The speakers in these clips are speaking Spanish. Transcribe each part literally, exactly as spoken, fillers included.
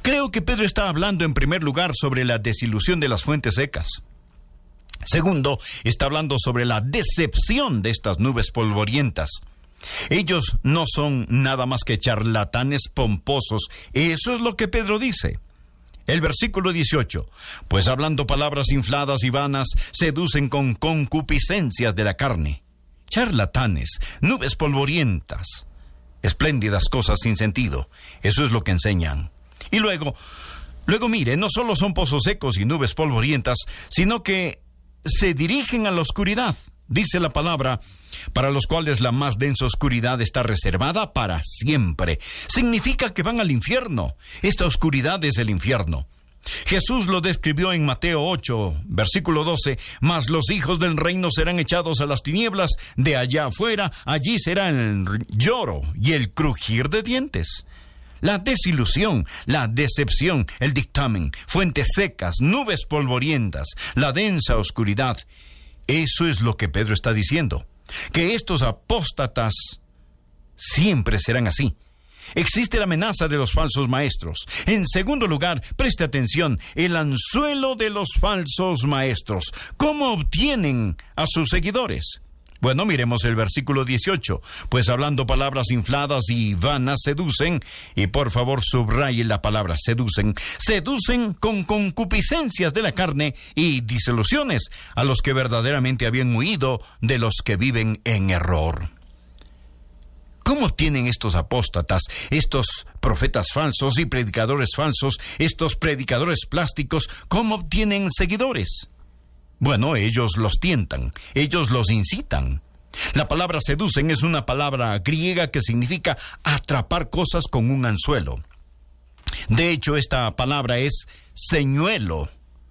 Creo que Pedro está hablando en primer lugar sobre la desilusión de las fuentes secas. Segundo, está hablando sobre la decepción de estas nubes polvorientas. Ellos no son nada más que charlatanes pomposos. Eso es lo que Pedro dice. El versículo dieciocho, pues hablando palabras infladas y vanas, seducen con concupiscencias de la carne. Charlatanes, nubes polvorientas, espléndidas cosas sin sentido. Eso es lo que enseñan. Y luego, luego mire, no solo son pozos secos y nubes polvorientas, sino que se dirigen a la oscuridad. Dice la palabra, para los cuales la más densa oscuridad está reservada para siempre. Significa que van al infierno. Esta oscuridad es el infierno. Jesús lo describió en Mateo ocho, versículo doce, mas los hijos del reino serán echados a las tinieblas, de allá afuera, allí será el lloro y el crujir de dientes. La desilusión, la decepción, el dictamen, fuentes secas, nubes polvorientas, la densa oscuridad. Eso es lo que Pedro está diciendo, que estos apóstatas siempre serán así. Existe la amenaza de los falsos maestros. En segundo lugar, preste atención, el anzuelo de los falsos maestros. ¿Cómo obtienen a sus seguidores? Bueno, miremos el versículo dieciocho. Pues hablando palabras infladas y vanas seducen, y por favor subraye la palabra seducen, seducen con concupiscencias de la carne y disoluciones a los que verdaderamente habían huido de los que viven en error. ¿Cómo obtienen estos apóstatas, estos profetas falsos y predicadores falsos, estos predicadores plásticos, cómo obtienen seguidores? Bueno, ellos los tientan, ellos los incitan. La palabra seducen es una palabra griega que significa atrapar cosas con un anzuelo. De hecho, esta palabra es señuelo.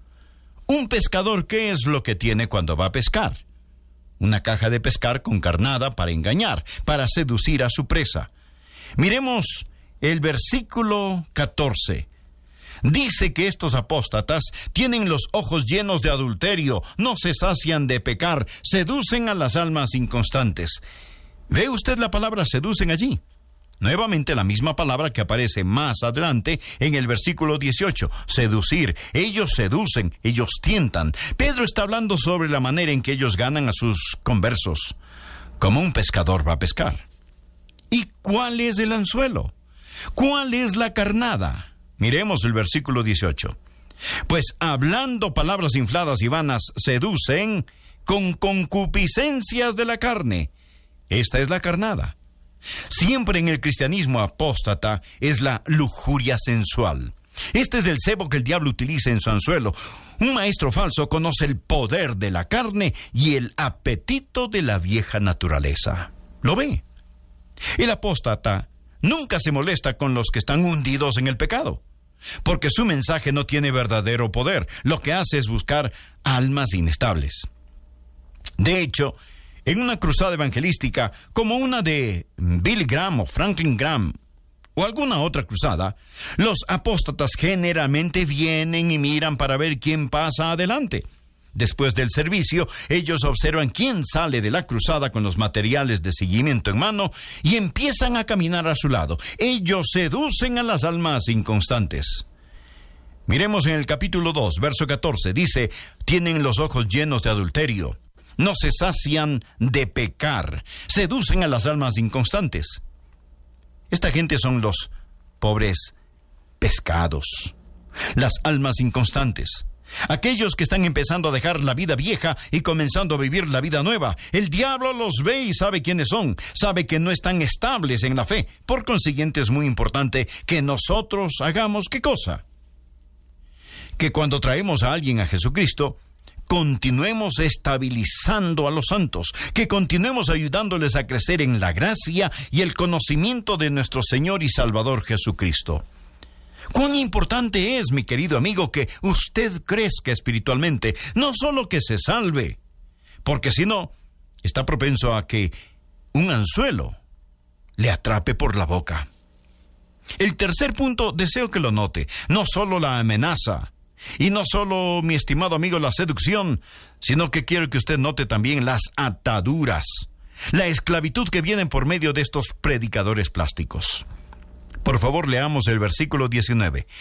Un pescador, ¿qué es lo que tiene cuando va a pescar? Una caja de pescar con carnada para engañar, para seducir a su presa. Miremos el versículo catorce. Dice que estos apóstatas tienen los ojos llenos de adulterio, no se sacian de pecar, seducen a las almas inconstantes. ¿Ve usted la palabra seducen allí? Nuevamente la misma palabra que aparece más adelante en el versículo dieciocho, seducir. Ellos seducen, ellos tientan. Pedro está hablando sobre la manera en que ellos ganan a sus conversos, como un pescador va a pescar. ¿Y cuál es el anzuelo? ¿Cuál es la carnada? Miremos el versículo dieciocho. Pues hablando palabras infladas y vanas, seducen con concupiscencias de la carne. Esta es la carnada. Siempre en el cristianismo apóstata es la lujuria sensual. Este es el cebo que el diablo utiliza en su anzuelo. Un maestro falso conoce el poder de la carne y el apetito de la vieja naturaleza. ¿Lo ve? El apóstata nunca se molesta con los que están hundidos en el pecado, porque su mensaje no tiene verdadero poder. Lo que hace es buscar almas inestables. De hecho, en una cruzada evangelística, como una de Billy Graham o Franklin Graham, o alguna otra cruzada, los apóstatas generalmente vienen y miran para ver quién pasa adelante. Después del servicio, ellos observan quién sale de la cruzada con los materiales de seguimiento en mano y empiezan a caminar a su lado. Ellos seducen a las almas inconstantes. Miremos en el capítulo dos, verso catorce, dice, tienen los ojos llenos de adulterio, no se sacian de pecar, seducen a las almas inconstantes. Esta gente son los pobres pescados, las almas inconstantes. Aquellos que están empezando a dejar la vida vieja y comenzando a vivir la vida nueva. El diablo los ve y sabe quiénes son. Sabe que no están estables en la fe. Por consiguiente, es muy importante que nosotros hagamos ¿qué cosa? Que cuando traemos a alguien a Jesucristo, continuemos estabilizando a los santos, que continuemos ayudándoles a crecer en la gracia y el conocimiento de nuestro Señor y Salvador Jesucristo. Cuán importante es, mi querido amigo, que usted crezca espiritualmente, no solo que se salve, porque si no, está propenso a que un anzuelo le atrape por la boca. El tercer punto, deseo que lo note, no solo la amenaza, y no solo, mi estimado amigo, la seducción, sino que quiero que usted note también las ataduras, la esclavitud que vienen por medio de estos predicadores plásticos. Por favor, leamos el versículo diecinueve.